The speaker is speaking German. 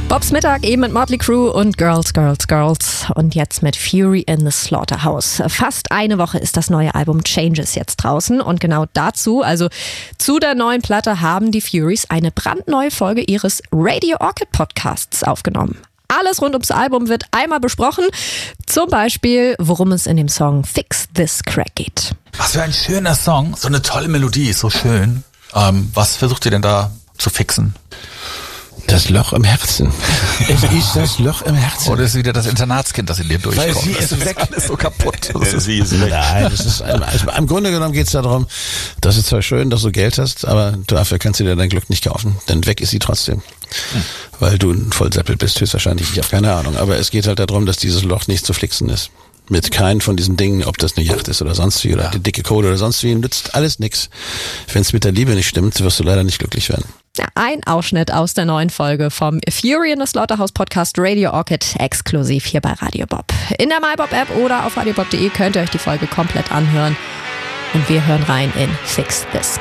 Bobs Mittag eben mit Motley Crue und Girls, Girls, Girls und jetzt mit Fury in the Slaughterhouse. Fast eine Woche ist das neue Album Changes jetzt draußen und genau dazu, also zu der neuen Platte, haben die Furies eine brandneue Folge ihres Radio Orchid Podcasts aufgenommen. Alles rund ums Album wird einmal besprochen, zum Beispiel, worum es in dem Song Fix This Crack geht. Was für ein schöner Song, so eine tolle Melodie, so schön. Was versucht ihr denn da zu fixen? Das Loch im Herzen. Es ist das Loch im Herzen. Oder ist wieder das Internatskind, das in dir durchkommt? Weil sie ist weg. Alles so kaputt. Sie ist weg. Nein, das ist, im Grunde genommen geht es darum, das ist zwar schön, dass du Geld hast, aber dafür kannst du dir dein Glück nicht kaufen. Denn weg ist sie trotzdem. Weil du ein Vollseppel bist, höchstwahrscheinlich. Ich habe keine Ahnung. Aber es geht halt darum, dass dieses Loch nicht zu flixen ist. Mit keinen von diesen Dingen, ob das eine Yacht ist oder sonst wie, oder die dicke Kohle oder sonst wie, nützt alles nix. Wenn es mit der Liebe nicht stimmt, wirst du leider nicht glücklich werden. Ja, ein Ausschnitt aus der neuen Folge vom Fury in the Slaughterhouse Podcast Radio Orchid, exklusiv hier bei Radio Bob. In der MyBob App oder auf radiobob.de könnt ihr euch die Folge komplett anhören. Und wir hören rein in Fix This.